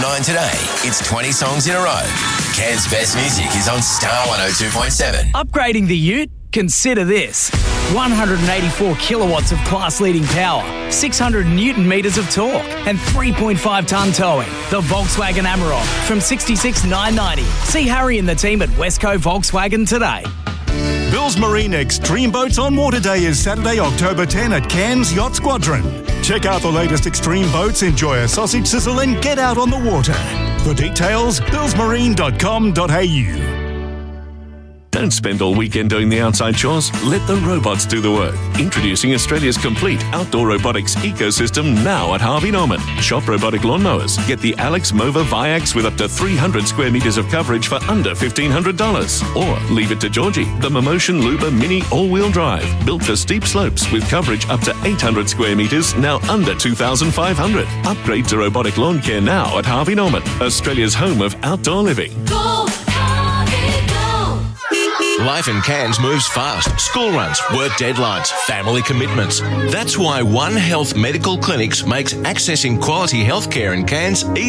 9 today. It's 20 songs in a row. Cairns' best music is on Star 102.7. Upgrading the ute? Consider this. 184 kilowatts of class-leading power, 600 newton metres of torque, and 3.5-tonne towing. The Volkswagen Amarok from $66,990. See Harry and the team at Westco Volkswagen today. Bill's Marine Extreme Boats on Water Day is Saturday, October 10 at Cairns Yacht Squadron. Check out the latest extreme boats, enjoy a sausage sizzle and get out on the water. For details, billsmarine.com.au. Don't spend all weekend doing the outside chores. Let the robots do the work. Introducing Australia's complete outdoor robotics ecosystem now at Harvey Norman. Shop robotic lawnmowers. Get the Alex Mova Viax with up to 300 square metres of coverage for under $1,500. Or leave it to Georgie, the Momotion Luba Mini all-wheel drive. Built for steep slopes with coverage up to 800 square metres, now under $2,500. Upgrade to robotic lawn care now at Harvey Norman, Australia's home of outdoor living. Life in Cairns moves fast. School runs, work deadlines, family commitments. That's why One Health Medical Clinics makes accessing quality healthcare in Cairns easy.